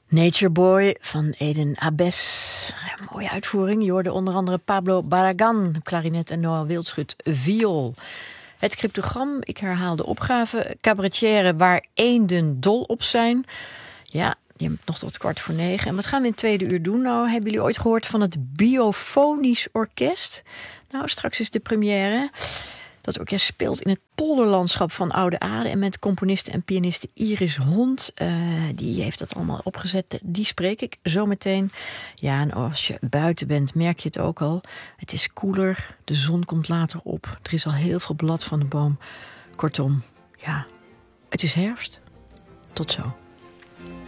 Nature Boy van Eden Abes. Mooie uitvoering. Je hoorde onder andere Pablo Barragan, klarinet en Noah Wildschut, viool. Het cryptogram, ik herhaal de opgave. Cabaretière waar eenden dol op zijn. Ja, je hebt nog tot 8:45. En wat gaan we in het tweede uur doen? Nou, hebben jullie ooit gehoord van het Biofonisch Orkest? Nou, straks is de première. Dat orkest speelt in het polderlandschap van Oude Aarde. En met componiste en pianiste Iris Hond. Die heeft dat allemaal opgezet. Die spreek ik zo meteen. Ja, en als je buiten bent, merk je het ook al. Het is koeler. De zon komt later op. Er is al heel veel blad van de boom. Kortom, ja, het is herfst. Tot zo.